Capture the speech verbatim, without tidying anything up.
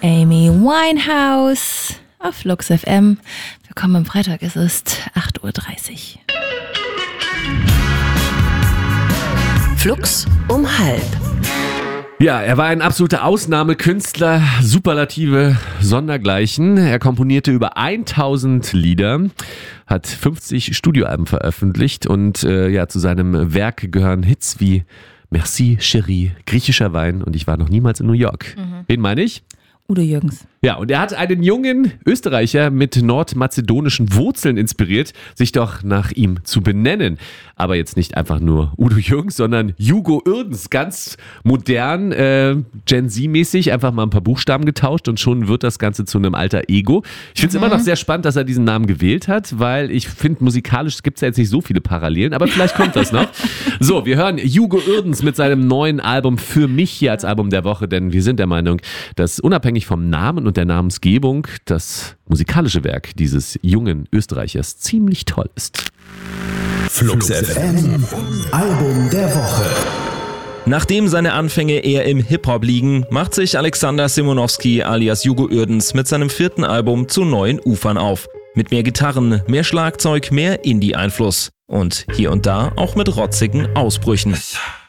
Amy Winehouse auf Flux F M. Willkommen am Freitag, es ist acht Uhr dreißig. Flux um halb. Ja, er war ein absoluter Ausnahmekünstler, Superlative sondergleichen. Er komponierte über tausend Lieder, hat fünfzig Studioalben veröffentlicht und äh, ja, zu seinem Werk gehören Hits wie Merci, Chérie, Griechischer Wein und Ich war noch niemals in New York. Mhm. Wen meine ich? Udo Jürgens. Ja, und er hat einen jungen Österreicher mit nordmazedonischen Wurzeln inspiriert, sich doch nach ihm zu benennen. Aber jetzt nicht einfach nur Udo Jürgens, sondern Hugo Uerdens. Ganz modern, äh, Gen Z-mäßig, einfach mal ein paar Buchstaben getauscht und schon wird das Ganze zu einem alter Ego. Ich finde es mhm. immer noch sehr spannend, dass er diesen Namen gewählt hat, weil ich finde, musikalisch gibt es ja jetzt nicht so viele Parallelen, aber vielleicht kommt das noch. So, wir hören Hugo Uerdens mit seinem neuen Album Für mich hier als Album der Woche, denn wir sind der Meinung, dass unabhängig vom Namen und der Namensgebung das musikalische Werk dieses jungen Österreichers ziemlich toll ist. Flux F M, Album der Woche. Nachdem seine Anfänge eher im Hip-Hop liegen, macht sich Alexander Simonowski alias Hugo Uerdens mit seinem vierten Album zu neuen Ufern auf. Mit mehr Gitarren, mehr Schlagzeug, mehr Indie-Einfluss und hier und da auch mit rotzigen Ausbrüchen.